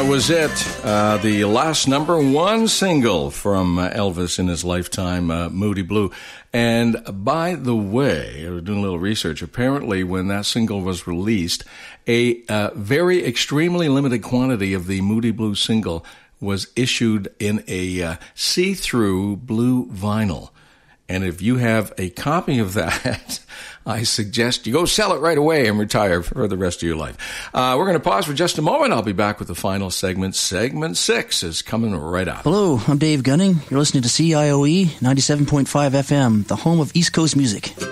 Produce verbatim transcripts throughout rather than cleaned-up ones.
That was it. Uh, the last number one single from uh, Elvis in his lifetime, uh, Moody Blue. And by the way, I was doing a little research. Apparently, when that single was released, a uh, very extremely limited quantity of the Moody Blue single was issued in a uh, see-through blue vinyl. And if you have a copy of that, I suggest you go sell it right away and retire for the rest of your life. Uh, we're going to pause for just a moment. I'll be back with the final segment. Segment six is coming right up. Hello, I'm Dave Gunning. You're listening to C I O E ninety-seven point five F M, the home of East Coast music. C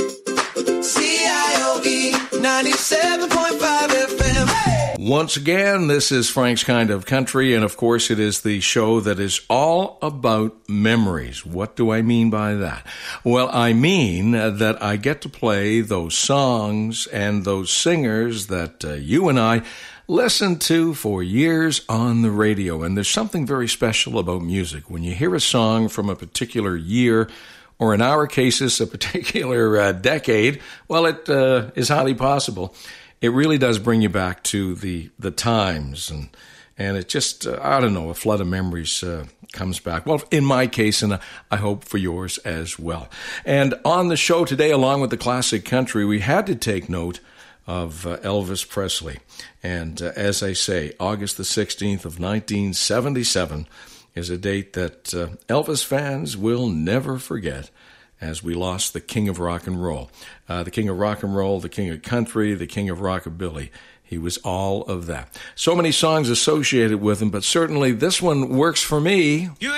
I O E ninety-seven point five F M. Hey! Once again, this is Frank's Kind of Country, and of course it is the show that is all about memories. What do I mean by that? Well, I mean that I get to play those songs and those singers that uh, you and I listened to for years on the radio. And there's something very special about music. When you hear a song from a particular year, or in our cases, a particular uh, decade, well, it uh, is highly possible. It really does bring you back to the, the times, and and it just, uh, I don't know, a flood of memories uh, comes back. Well, in my case, and I hope for yours as well. And on the show today, along with the classic country, we had to take note of uh, Elvis Presley. And uh, as I say, August the sixteenth of nineteen seventy-seven is a date that uh, Elvis fans will never forget, as we lost the king of rock and roll. Uh, the king of rock and roll, the king of country, the king of rockabilly. He was all of that. So many songs associated with him, but certainly this one works for me. You